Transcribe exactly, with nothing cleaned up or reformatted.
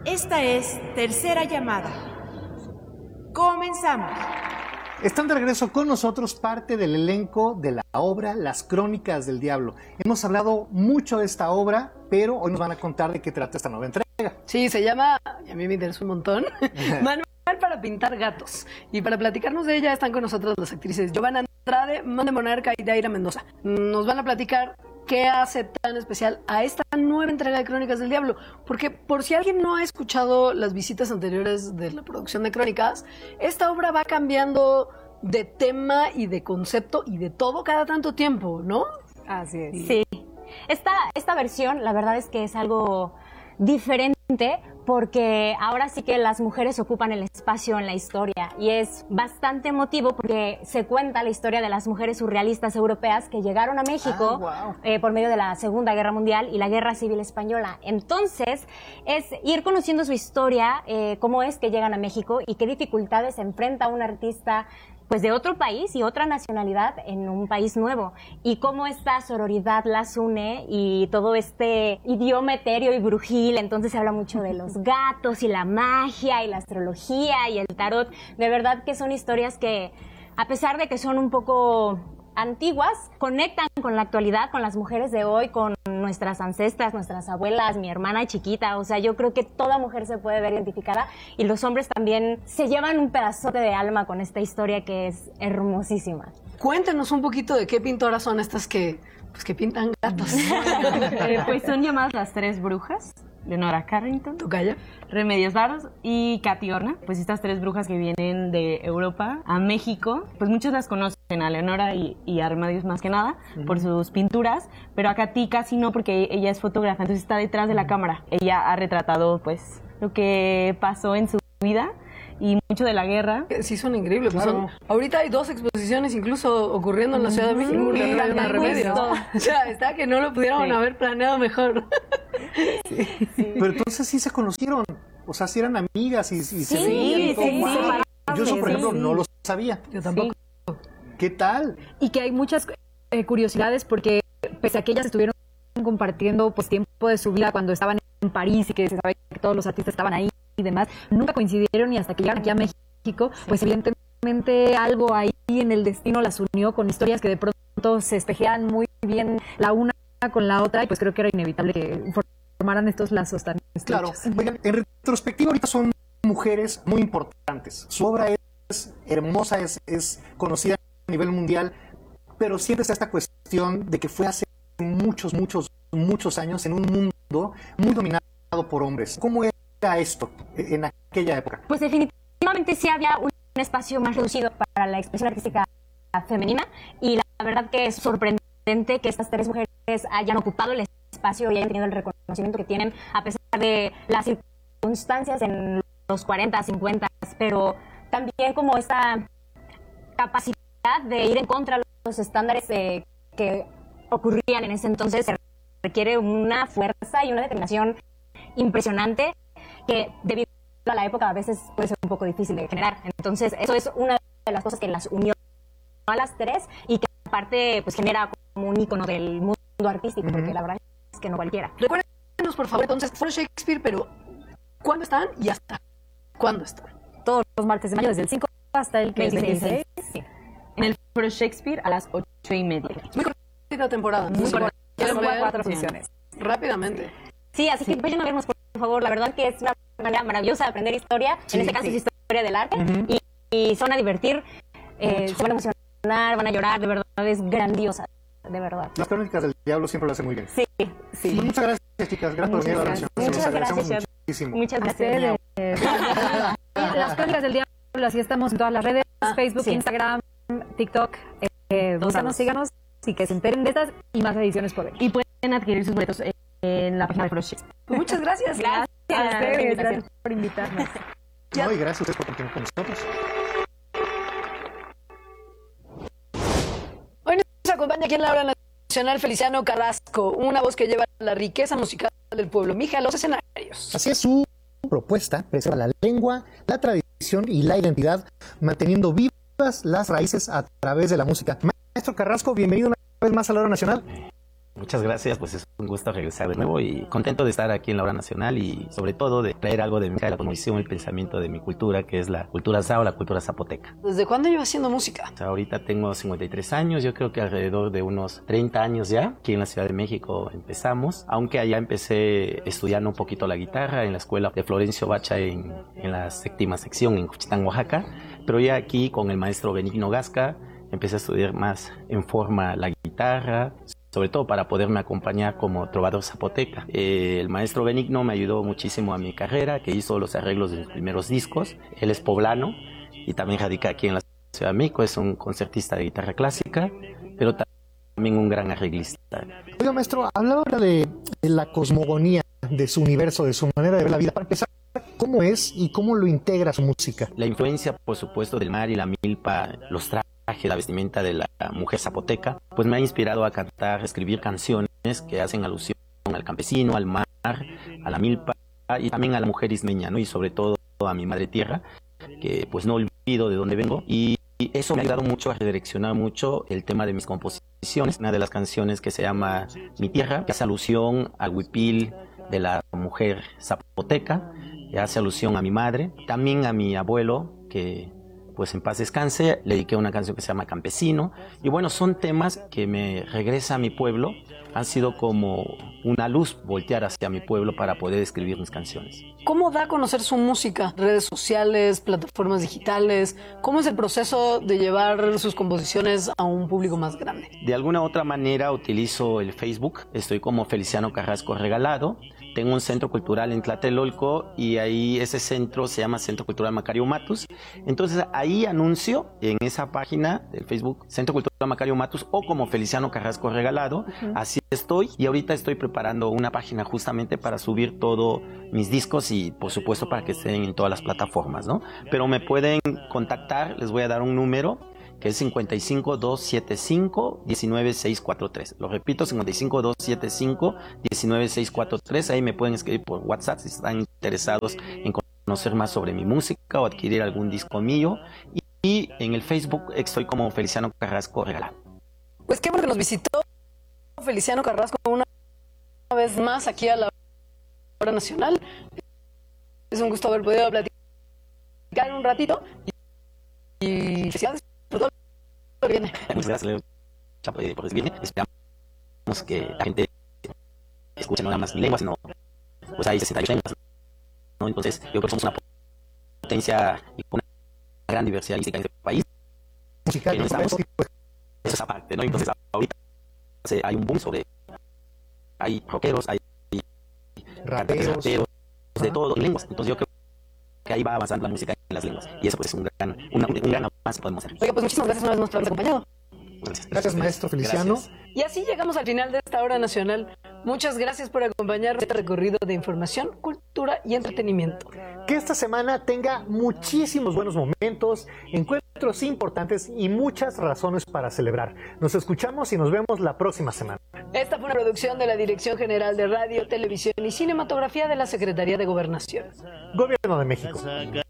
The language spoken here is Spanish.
Esta es Tercera Llamada. Comenzamos. Están de regreso con nosotros parte del elenco de la obra Las Crónicas del Diablo. Hemos hablado mucho de esta obra, pero hoy nos van a contar de qué trata esta nueva entrega. Sí, se llama, y a mí me interesa un montón, Manual para pintar gatos. Y para platicarnos de ella están con nosotros las actrices Giovanna Andrade, Mande Monarca y Daira Mendoza. Nos van a platicar qué hace tan especial a esta nueva entrega de Crónicas del Diablo. Porque por si alguien no ha escuchado las visitas anteriores de la producción de Crónicas, esta obra va cambiando de tema y de concepto y de todo cada tanto tiempo, ¿no? Así es. Sí. Esta, esta versión, la verdad es que es algo diferente porque ahora sí que las mujeres ocupan el espacio en la historia y es bastante emotivo porque se cuenta la historia de las mujeres surrealistas europeas que llegaron a México ah, wow. eh, por medio de la Segunda Guerra Mundial y la Guerra Civil Española. Entonces, es ir conociendo su historia, eh, cómo es que llegan a México y qué dificultades enfrenta un artista pues de otro país y otra nacionalidad en un país nuevo, y cómo esta sororidad las une y todo este idioma etéreo y brujil. Entonces se habla mucho de los gatos y la magia y la astrología y el tarot. De verdad que son historias que, a pesar de que son un poco antiguas, conectan con la actualidad, con las mujeres de hoy, con nuestras ancestras, nuestras abuelas, mi hermana chiquita. O sea, yo creo que toda mujer se puede ver identificada y los hombres también se llevan un pedazote de alma con esta historia que es hermosísima. Cuéntenos un poquito de qué pintoras son estas que, pues, que pintan gatos. eh, pues son llamadas las tres brujas. Leonora Carrington, Tocaya, Remedios Varo y Katy Horna. Pues estas tres brujas que vienen de Europa a México, pues muchos las conocen, a Leonora y, y a Remedios más que nada, uh-huh. por sus pinturas, pero a Katy casi no, porque ella es fotógrafa, entonces está detrás de la cámara. Ella ha retratado pues lo que pasó en su vida y mucho de la guerra. Sí, son increíbles. Claro. Pues son, ahorita hay dos exposiciones incluso ocurriendo en la Ciudad de México. Sí, Leonora y una Remedios. O sea, está que no lo pudieron sí. haber planeado mejor. Sí. Sí. Pero entonces sí se conocieron, o sea, sí eran amigas y, y sí, se veían. Sí, sí, wow. sí. Yo eso, por sí, ejemplo, sí. no lo sabía. Yo tampoco. Sí. ¿Qué tal? Y que hay muchas eh, curiosidades porque pese a que ellas estuvieron compartiendo pues tiempo de su vida cuando estaban en París y que se sabe que todos los artistas estaban ahí y demás, nunca coincidieron y hasta que llegaron aquí a México, pues evidentemente algo ahí en el destino las unió con historias que de pronto se espejean muy bien la una con la otra y pues creo que era inevitable que formaran estos lazos tan estrechos. Claro, oigan, en retrospectiva ahorita son mujeres muy importantes. Su obra es hermosa, es, es conocida a nivel mundial, pero siempre está esta cuestión de que fue hace muchos, muchos, muchos años en un mundo muy dominado por hombres. ¿Cómo era esto en aquella época? Pues definitivamente sí había un espacio más reducido para la expresión artística femenina y la verdad que es sorprendente que estas tres mujeres hayan ocupado el espacio y hayan tenido el reconocimiento que tienen a pesar de las circunstancias en los cuarenta, cincuenta, pero también como esta capacidad de ir en contra de los estándares eh, que ocurrían en ese entonces. Se requiere una fuerza y una determinación impresionante que debido a la época a veces puede ser un poco difícil de generar. Entonces eso es una de las cosas que las unió a las tres y que aparte pues genera como un ícono del mundo artístico, uh-huh. porque la verdad es que no cualquiera. Recuérdenos por favor entonces, fue Shakespeare, pero ¿cuándo están y hasta cuándo están? Todos los martes de mayo desde el cinco hasta el veintiséis. Sí. En el Foro Shakespeare a las ocho y media. Muy cortita temporada. Muy cortita. Son cuatro funciones. Rápidamente. Sí, así sí. que vayan a vernos, por favor. La verdad que es una manera maravillosa de aprender historia. Sí, en este caso sí. es historia del arte. Uh-huh. y, y se van a divertir, eh, se van a emocionar, van a llorar. De verdad, es grandiosa. De verdad. Las Crónicas del Diablo siempre lo hacen muy bien. Sí, sí. Pues muchas gracias, chicas. Gracias por venir a la reunión. Muchas gracias. Muchísimo. Muchas gracias. Las Crónicas del Diablo, así estamos en todas las redes, Facebook, sí. Instagram, TikTok. Eh, búscanos, síganos y que se enteren de estas y más ediciones por venir. Y pueden adquirir sus boletos en la página de Foro Shakespeare. Pues muchas gracias. Gracias, gracias, a ustedes, gracias por invitarnos. No, y gracias a ustedes por continuar con nosotros. Hoy nos acompaña aquí en la hora nacional Feliciano Carrasco, una voz que lleva la riqueza musical del pueblo mija a los escenarios. Así es, su propuesta preserva la lengua, la tradición y la identidad, manteniendo vivas las raíces a través de la música. Maestro Carrasco, bienvenido una vez más a la hora nacional. Muchas gracias, pues es un gusto regresar de nuevo y contento de estar aquí en la Hora Nacional y sobre todo de traer algo de mi la cosmovisión, el pensamiento de mi cultura, que es la cultura Sao, la cultura zapoteca. ¿Desde cuándo llevas haciendo música? O sea, ahorita tengo cincuenta y tres años, yo creo que alrededor de unos treinta años ya, aquí en la Ciudad de México empezamos, aunque allá empecé estudiando un poquito la guitarra en la escuela de Florencio Bacha en, en la séptima sección en Juchitán, Oaxaca, pero ya aquí con el maestro Benigno Gasca empecé a estudiar más en forma la guitarra, sobre todo para poderme acompañar como trovador zapoteca. Eh, el maestro Benigno me ayudó muchísimo a mi carrera, que hizo los arreglos de los primeros discos. Él es poblano y también radica aquí en la Ciudad de México, es un concertista de guitarra clásica, pero también un gran arreglista. Oiga, maestro, habla ahora de, de la cosmogonía, de su universo, de su manera de ver la vida. Para empezar, ¿cómo es y cómo lo integra su música? La influencia, por supuesto, del mar y la milpa, los trajes, la vestimenta de la mujer zapoteca, pues me ha inspirado a cantar, a escribir canciones que hacen alusión al campesino, al mar, a la milpa y también a la mujer ismeña, ¿no? Y sobre todo a mi madre tierra, que pues no olvido de dónde vengo, y eso me ha ayudado mucho a redireccionar mucho el tema de mis composiciones. Una de las canciones que se llama Mi Tierra, que hace alusión al huipil de la mujer zapoteca, que hace alusión a mi madre, también a mi abuelo, que pues en paz descanse, le dediqué una canción que se llama Campesino, y bueno, son temas que me regresa a mi pueblo, han sido como una luz voltear hacia mi pueblo para poder escribir mis canciones. ¿Cómo da a conocer su música? Redes sociales, plataformas digitales, ¿cómo es el proceso de llevar sus composiciones a un público más grande? De alguna otra manera utilizo el Facebook, estoy como Feliciano Carrasco Regalado, tengo un centro cultural en Tlatelolco y ahí ese centro se llama Centro Cultural Macario Matus. Entonces ahí anuncio en esa página del Facebook Centro Cultural Macario Matus o como Feliciano Carrasco Regalado. Uh-huh. Así estoy y ahorita estoy preparando una página justamente para subir todos mis discos y por supuesto para que estén en todas las plataformas, ¿no? Pero me pueden contactar, les voy a dar un número que es cincuenta y cinco, doscientos setenta y cinco, diecinueve, seiscientos cuarenta y tres. Lo repito, cincuenta y cinco, doscientos setenta y cinco, diecinueve, seiscientos cuarenta y tres. Ahí me pueden escribir por WhatsApp si están interesados en conocer más sobre mi música o adquirir algún disco mío. Y, y en el Facebook estoy como Feliciano Carrasco Regalado. Pues qué bueno que nos visitó Feliciano Carrasco una vez más aquí a la Hora Nacional. Es un gusto haber podido platicar un ratito y, y felicidades por todo lo que viene. Muchas gracias, Chapo, por recibirme. Esperamos que la gente escuche no nada más mi lengua, sino pues hay sesenta y ocho lenguas, ¿no? Entonces yo creo que somos una potencia y una gran diversidad lingüística en este país. Musical, que no estamos, eso es aparte, ¿no? Entonces ahorita hay un boom sobre, hay rockeros, hay raperos, raperos de todo, en lenguas. Entonces yo creo que ahí va avanzando la música en las lenguas. Y eso pues es un gran, una, un gran avance que podemos hacer. Oiga, pues muchísimas gracias una vez más por habernos acompañado. Gracias, gracias maestro Feliciano. Gracias. Y así llegamos al final de esta Hora Nacional. Muchas gracias por acompañarnos en este recorrido de información, cultura y entretenimiento. Que esta semana tenga muchísimos buenos momentos, encuentros importantes y muchas razones para celebrar. Nos escuchamos y nos vemos la próxima semana. Esta fue una producción de la Dirección General de Radio, Televisión y Cinematografía de la Secretaría de Gobernación. Gobierno de México.